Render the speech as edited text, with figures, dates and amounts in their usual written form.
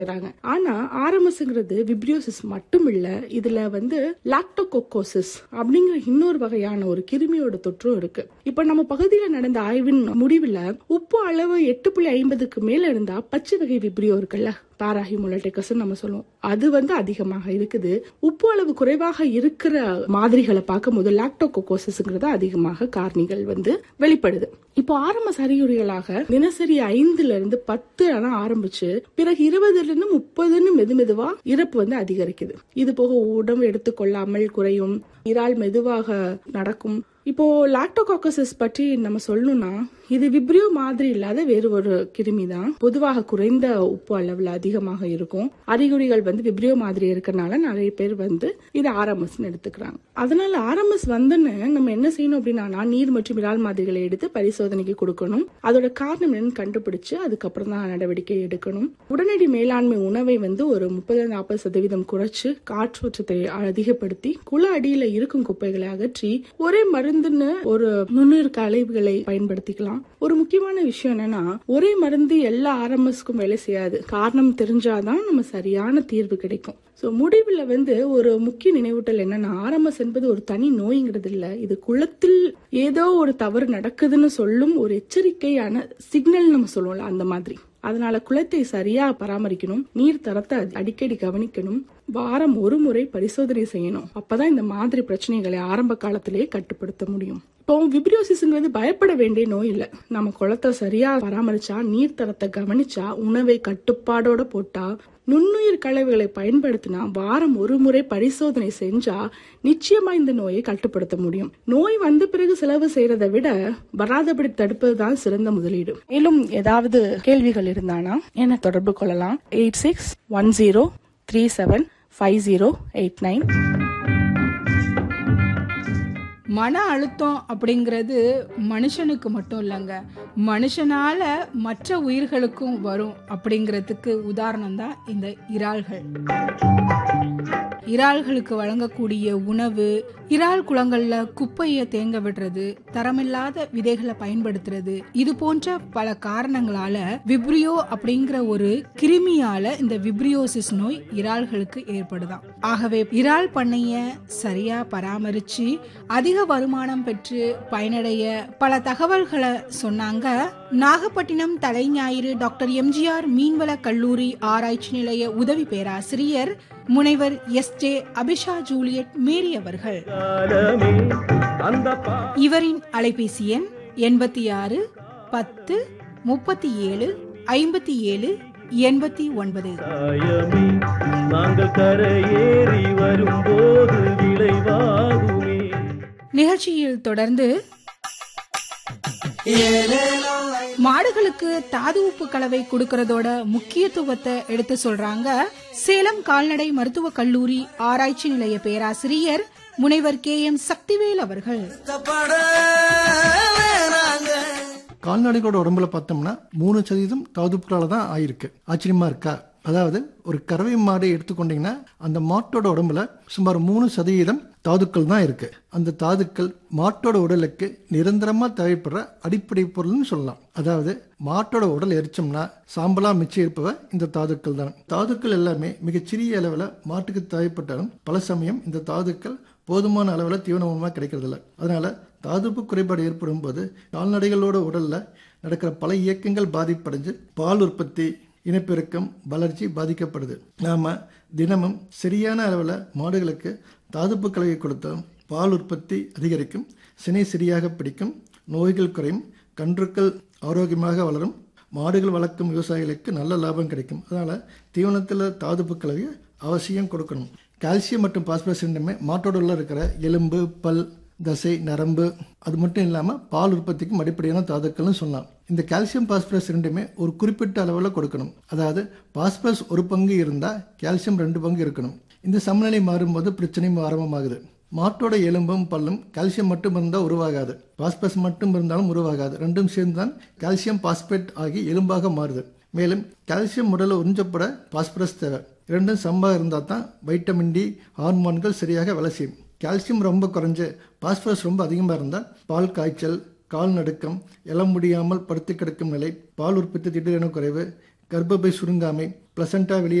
செய்றாங்க. ஆனா ஆர்எம்எஸ்ங்கிறது விப்ரியோசிஸ் மட்டும் இல்ல, இதுல லாக்டோகோகோசிஸ் அப்படிங்கிற இன்னொரு வகையான ஒரு கிருமியோட தொற்றும் இருக்கு. இப்ப நம்ம பகுதியில நடந்த ஆய்வின் முடிவுல உப்பு அளவு 8.50க்கு மேல இருந்தா பச்சை வகை விப்ரியோ இருக்குல்ல, பாராஹிமோலோடெக்கஸ் நம்ம சொல்லுவோம், அது அதிகமாக இருக்குது. உப்பு அளவு குறைவாக இருக்கிற மாதிரிகளை பார்க்கும்போது லாக்டோகோகோசிஸ்ங்கிறது அதிகமாக காரணிகள் வெளிப்படுது. இப்போ ஆரம்ப அறிகுறிகளாக தினசரி 5ல இருந்து 10 ஆரம்பிச்சு பிறகு 20ல இருந்து 30ன்னு மெதுவா இறப்பு அதிகரிக்குது. இது போக உடம்பு எடுத்துக்கொள்ளாமல் குறையும், இறால் மெதுவாக நடக்கும். இப்போ லாக்டோகோகோசிஸ் பற்றி நம்ம சொல்லணும்னா, இது விப்ரியோ மாதிரி இல்லாத வேறு ஒரு கிருமி தான். பொதுவாக குறைந்த உப்பு அளவுல அதிகமாக இருக்கும். அறிகுறிகள் விப்ரியோ மாதிரி இருக்கறனால நிறைய பேர் இது ஆர்எம்எஸ் எடுத்துக்கிறாங்க. அதனால ஆர்எம்எஸ் நம்ம என்ன செய்யணும் அப்படின்னா, நீர் மற்றும் இறால் மாதிரிகளை எடுத்து பரிசோதனைக்கு கொடுக்கணும். அதோட காரணம் என்னன்னு கண்டுபிடிச்சு அதுக்கப்புறம் தான் நடவடிக்கை எடுக்கணும். உடனடி மேலாண்மை உணவை ஒரு 30-40% குறைச்சு காற்றோட்டத்தை அதிகப்படுத்தி குள அடியில இருக்கும் குப்பைகளை அகற்றி ஒரே மருந்துன்னு ஒரு நுண்ணுயிர் கலவைகளை பயன்படுத்திக்கலாம். ஒரு முக்கியமான விஷயம் என்னன்னா, ஒரே மருந்து எல்லா ஆர்எம்எஸ்க்கும் வேலை செய்யாது. காரணம் தெரிஞ்சாதான் நம்ம சரியான தீர்வு கிடைக்கும். முடிவுல ஒரு முக்கிய நினைவூட்டல் என்னன்னா, ஆர்எம்எஸ் என்பது ஒரு தனி நோய்ங்கிறது இல்ல, இது குளத்தில் ஏதோ ஒரு தவறு நடக்குதுன்னு சொல்லும் ஒரு எச்சரிக்கையான சிக்னல் நம்ம சொல்லுவோம்ல, அந்த மாதிரி. அதனால குளத்தை சரியா பராமரிக்கணும், நீர் தரத்தை அடிக்கடி கவனிக்கணும், வாரம் ஒரு முறை பரிசோதனை செய்யணும். அப்பதான் இந்த மாதிரி பிரச்சனைகளை ஆரம்ப காலத்திலேயே கட்டுப்படுத்த முடியும். இப்போ விப்ரியோசிஸ் பயப்பட வேண்டிய நோய் இல்ல. நம்ம குளத்தை சரியா பராமரிச்சா, நீர் தரத்தை கவனிச்சா, உணவை கட்டுப்பாடோட போட்டா, நுண்ணுயிர் கலவைகளை பயன்படுத்தினா, வாரம் ஒரு முறை பரிசோதனை செஞ்சா நிச்சயமா இந்த நோயை கட்டுப்படுத்த முடியும். நோய் வந்த பிறகு செலவு செய்யறதை விட வராதபடி தடுப்பதுதான் சிறந்த முதலீடு. மேலும் ஏதாவது கேள்விகள் இருந்தானா என்ன தொடர்பு கொள்ளலாம். 8610375089. மன அழுத்தம் அப்படிங்கிறது மனுஷனுக்கு மட்டும் இல்லைங்க, மனுஷனால மற்ற உயிர்களுக்கும் வரும் அப்படிங்கிறதுக்கு உதாரணம் தான் இந்த இறால்கள். இறால்களுக்கு வழங்கக்கூடிய உணவு, இறால் குளங்கள்ல குப்பையை தேங்க விடுறது, தரமில்லாத விதைகளை பயன்படுத்துறது, இது போன்ற பல காரணங்களால விப்ரியோ அப்படிங்கிற ஒரு கிருமியால இந்த விப்ரியோசிஸ் நோய் இறால்களுக்கு ஏற்படுதாம். ஆகவே இறால் பண்ணைய சரியா பராமரிச்சு அதிக வருமானம் பெற்று பயனடைய பல தகவல்களை சொன்னாங்க நாகப்பட்டினம் தலைஞாயிறு டாக்டர் எம்ஜிஆர் மீன்வள கல்லூரி ஆராய்ச்சி நிலைய உதவி பேராசிரியர் முனைவர் எஸ்.ஜே. அபிஷா ஜூலியட் மேரி அவர்கள். இவரின் அலைபேசி எண் 86 10 37 57 89. நிகழ்ச்சியில் தொடர்ந்து மாடுகளுக்கு தாது உப்பு கலவை கொடுக்கறதோட முக்கியத்துவத்தை எடுத்து சொல்றாங்க சேலம் கால்நடை மருத்துவ கல்லூரி ஆராய்ச்சி நிலைய பேராசிரியர் முனைவர் KM சக்திவேல் அவர்கள். கால்நடைகளோட உடம்புல பார்த்தோம்னா 3% தாதுப்புகளால தான் ஆயிருக்கு. ஆச்சரியமா இருக்கா? அதாவது ஒரு கறவை மாடை எடுத்துக்கொண்டீங்கன்னா அந்த மாட்டோட உடம்புல சுமார் 3% தாதுக்கள் தான் இருக்கு. அந்த தாதுக்கள் மாட்டோட உடலுக்கு நிரந்தரமா தேவைப்படுற அடிப்படை பொருள்னு சொல்லலாம். அதாவது மாட்டோட உடல் எரிச்சோம்னா சாம்பலா மிச்சம் இருப்பவ இந்த தாதுக்கள் தான். தாதுக்கள் எல்லாமே மிகச்சிறிய அளவில் மாட்டுக்கு தேவைப்பட்டாலும் பல சமயம் இந்த தாதுக்கள் போதுமான அளவில் தீவன உணவாக கிடைக்கிறது இல்லை. அதனால தாதுப்பு குறைபாடு ஏற்படும் போது கால்நடைகளோட உடல்ல நடக்கிற பல இயக்கங்கள் பாதிப்படைஞ்சு பால் உற்பத்தி, இனப்பெருக்கம், வளர்ச்சி பாதிக்கப்படுது. நாம தினமும் சரியான அளவில் மாடுகளுக்கு தாதுப்பு கலவை கொடுத்தால் பால் உற்பத்தி அதிகரிக்கும், சினை சரியாக பிடிக்கும், நோய்கள் குறையும், கன்றுக்கள் ஆரோக்கியமாக வளரும், மாடுகள் வளர்க்கும் விவசாயிகளுக்கு நல்ல லாபம் கிடைக்கும். அதனால தீவனத்தில் தாதுப்பு கலவையை அவசியம் கொடுக்கணும். கால்சியம் மற்றும் பாஸ்பரஸ் ரெண்டுமே மாட்டோட உள்ள இருக்கிற எலும்பு, பல், தசை, நரம்பு, அது மட்டும் இல்லாமல் பால் உற்பத்திக்கும் அடிப்படையான தாதுக்கள்னு சொல்லலாம். இந்த கால்சியம் பாஸ்பரஸ் ரெண்டுமே ஒரு குறிப்பிட்ட அளவில் கொடுக்கணும். அதாவது பாஸ்பரஸ் 1 பங்கு இருந்தால் கால்சியம் 2 பங்கு இருக்கணும். இந்த சமநிலை மாறும்போது பிரச்சனை ஆரம்பமாகுது. மாட்டோட எலும்பும் பல்லும் கால்சியம் மட்டும் இருந்தால் உருவாகாது, பாஸ்பரஸ் மட்டும் இருந்தாலும் உருவாகாது. ரெண்டும் சேர்ந்து தான் கால்சியம் பாஸ்பேட் ஆகி எலும்பாக மாறுது. மேலும் கால்சியம் உடலை உறிஞ்சப்பட பாஸ்பரஸ் தேவை. ரெண்டும் சம்பாக இருந்தால் தான் வைட்டமின் டி ஹார்மோன்கள் சரியாக வேலை செய்யும். கால்சியம் ரொம்ப குறைஞ்சு பாஸ்பரஸ் ரொம்ப அதிகமாக இருந்தால் பால் காய்ச்சல், கால் நடுக்கம், எழ முடியாமல் படுத்து கிடக்கும் நிலை, பால் உற்பத்தி திடீரென குறைவு, கர்ப்பப்பை சுருங்காமை, பிளசண்டா வெளியே